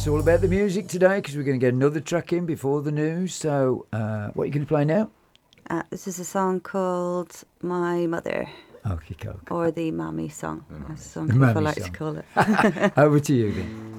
It's all about the music today because we're going to get another track in before the news. So, what are you going to play now? This is a song called My Mother. Okay, cool. Or the Mammy song, as some The people Mammy like song. to call it. Over to you then.